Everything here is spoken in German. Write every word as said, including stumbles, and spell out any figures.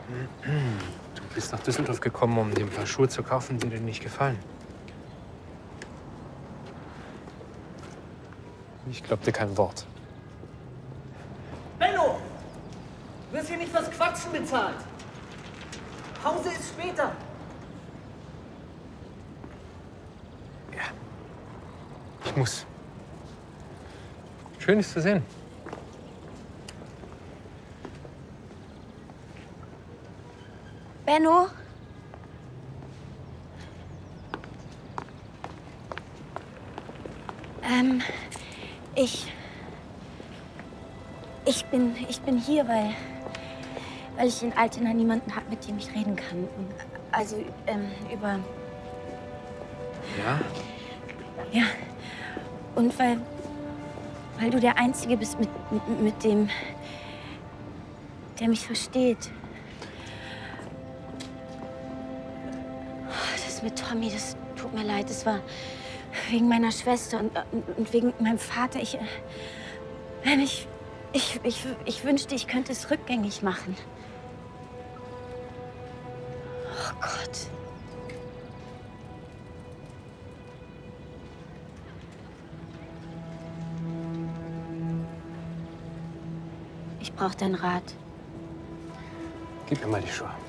Du bist nach Düsseldorf gekommen, um dir ein paar Schuhe zu kaufen, die dir nicht gefallen. Ich glaub dir kein Wort. Benno! Du wirst hier nicht fürs Quatschen bezahlt. Pause ist später. Ja. Ich muss. Schön, dich zu sehen. Benno? Ähm, ich... Ich bin, ich bin hier, weil, weil ich in Altena niemanden habe, mit dem ich reden kann. Also, ähm, über... Ja? Ja. Und weil, weil du der Einzige bist, mit, mit, mit dem, der mich versteht. Das mit Tommy, das tut mir leid. Das war wegen meiner Schwester und, und wegen meinem Vater. Ich, ich, ich, ich, ich wünschte, ich könnte es rückgängig machen. Oh Gott. Ich brauche deinen Rat. Gib mir mal die Schuhe.